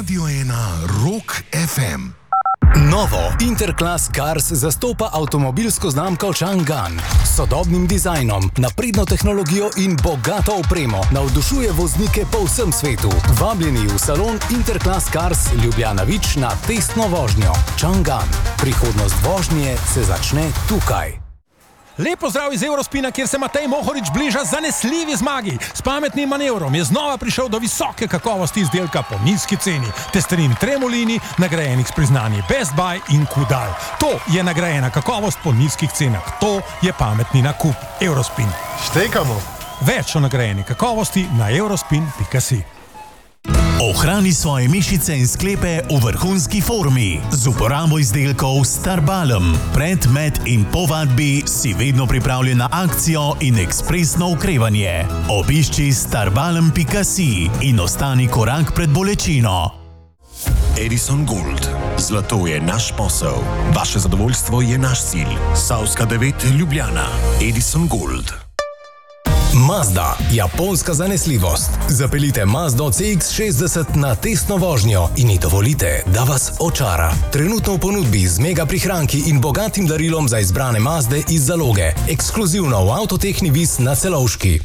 Radio 1 Rock FM. Novo Interclass Cars zastopa avtomobilsko znamko Chang'an. S sodobnim dizajnom, napredno tehnologijo in bogato opremo navdušuje voznike po vsem svetu. Vabljeni v salon Interclass Cars Ljubljana Vič na testno vožnjo. Chang'an. Prihodnost vožnje se začne tukaj. Lep pozdrav iz Eurospina, kjer se Matej Mohorič bliža zanesljivi zmagi. S pametnim manevrom je znova prišel do visoke kakovosti izdelka po nizki ceni. Testerin Tremolini, nagrajenih s priznanji Best Buy in Kudal. To je nagrajena kakovost po nizkih cenah. To je pametni nakup. Eurospin. Štekamo. Več o nagrajeni kakovosti na eurospin.si. Ohrani svoje mišice in sklepe v vrhunski formi z uporabo izdelkov Starbalm. Pred, med in po vadbi si vedno pripravljen na akcijo in ekspresno okrevanje. Obišči starbalm.si in ostani korak pred bolečino. Edison Gold. Zlato je naš posel. Vaše zadovoljstvo je naš cilj. Savska 9 Ljubljana. Edison Gold. Mazda, japonska zanesljivost. Zapeljite Mazdo CX-60 na testno vožnjo in ji dovolite, da vas očara. Trenutno v ponudbi z mega prihranki in bogatim darilom za izbrane Mazde iz zaloge. Ekskluzivno v Avtotehni Vis na Celovški.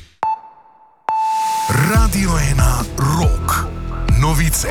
Radio 1 Rock. Novice.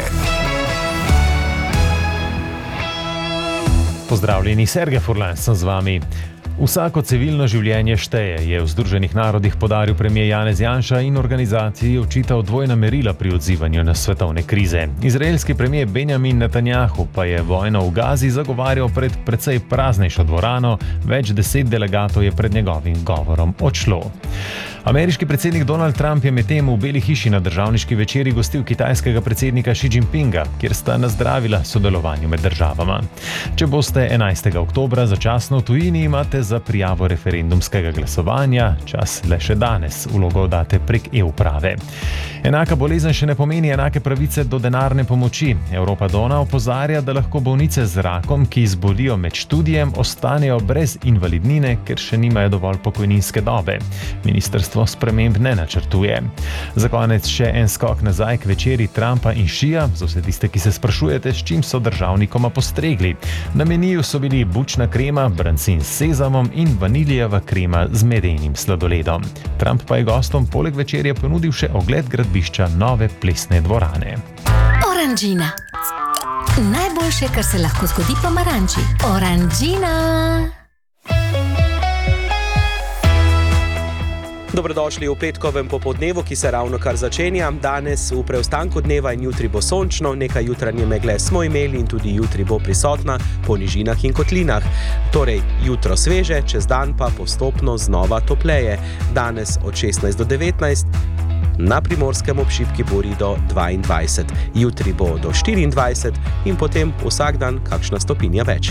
Pozdravljeni, Sergej Furlan sem z vami. Vsako civilno življenje šteje, je v Združenih narodih podaril premier Janez Janša in organizaciji očital dvojna merila pri odzivanju na svetovne krize. Izraelski premier Benjamin Netanjahu pa je vojno v Gazi zagovarjal pred precej praznejšo dvorano, več 10 delegatov je pred njegovim govorom odšlo. Ameriški predsednik Donald Trump je medtem v Beli hiši na državniški večeri gostil kitajskega predsednika Xi Jinpinga, kjer sta nazdravila sodelovanju med državama. Če boste 11. oktobra začasno v tujini, imate za prijavo referendumskega glasovanja čas le še danes, vlogo date prek e-uprave. Enaka bolezen še ne pomeni enake pravice do denarne pomoči. Evropa Dona opozarja, da lahko bolnice z rakom, ki zbolijo med študijem, ostanejo brez invalidnine, ker še nimajo dovolj pokojninske dobe. Ministrstvo sprememb ne načrtuje. Za konec še en skok nazaj k večeri Trumpa in Xija, za vse tiste, ki se sprašujete, s čim so državnikoma postregli. Na meniju so bili bučna krema, brancin s sezamom in vanilijeva krema z medenim sladoledom. Trump pa je gostom poleg večerje ponudil še ogled gradbišča nove plesne dvorane. Oranžina. Najboljše, kar se lahko zgodi pomaranči. Oranžina. Dobrodošli v petkovem popoldnevu, ki se ravno kar začenja. Danes v preostanku dneva in jutri bo sončno, nekaj jutranje megle smo imeli in tudi jutri bo prisotna po nižinah in kotlinah. Torej, jutro sveže, čez dan pa postopno znova topleje. Danes od 16 do 19, na Primorskem ob šibki buri do 22. Jutri bo do 24 in potem vsak dan kakšna stopinja več.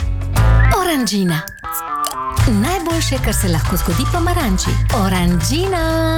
Oranžina. Najboljše, kar se lahko zgodi pomaranči. Oranžina.